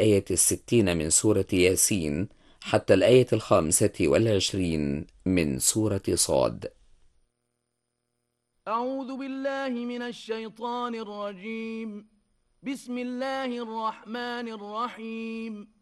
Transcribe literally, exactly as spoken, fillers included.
الآية الستين من سورة ياسين حتى الآية الخامسة والعشرين من سورة صاد. أعوذ بالله من الشيطان الرجيم. بسم الله الرحمن الرحيم.